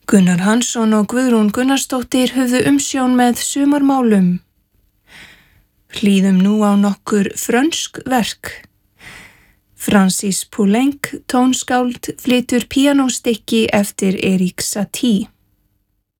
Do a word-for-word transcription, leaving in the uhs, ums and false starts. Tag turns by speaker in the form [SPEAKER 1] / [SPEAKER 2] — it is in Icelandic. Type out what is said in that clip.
[SPEAKER 1] Gunnar Hansson og Guðrún Gunnarsdóttir höfðu umsjón með sumarmálum. Hlýðum nú á nokkur frönsk verk. Francis Poulenc, tónskáld, flytur píanóstykki eftir Erik Satie.